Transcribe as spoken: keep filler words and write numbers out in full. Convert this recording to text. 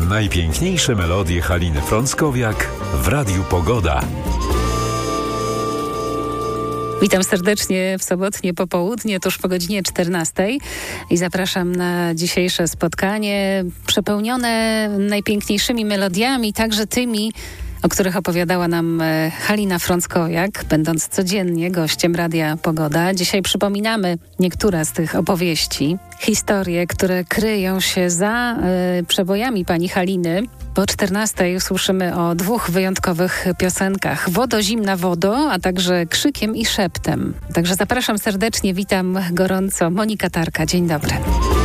Najpiękniejsze melodie Haliny Frąckowiak w Radiu Pogoda. Witam serdecznie w sobotnie popołudnie, tuż po godzinie czternastej i zapraszam na dzisiejsze spotkanie przepełnione najpiękniejszymi melodiami, także tymi, o których opowiadała nam Halina Frąckowiak, będąc codziennie gościem Radia Pogoda. Dzisiaj przypominamy niektóre z tych opowieści, historie, które kryją się za y, przebojami pani Haliny. Po czternastej usłyszymy o dwóch wyjątkowych piosenkach. Wodo, zimna wodo, a także Krzykiem i szeptem. Także zapraszam serdecznie, witam gorąco. Monika Tarka, dzień dobry.